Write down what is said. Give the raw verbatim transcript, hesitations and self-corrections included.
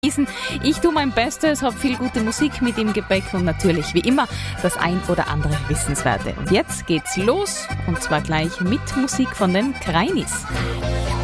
Ich tue mein Bestes, habe viel gute Musik mit im Gepäck und natürlich wie immer das ein oder andere Wissenswerte. Und jetzt geht's los und zwar gleich mit Musik von den Kreinis.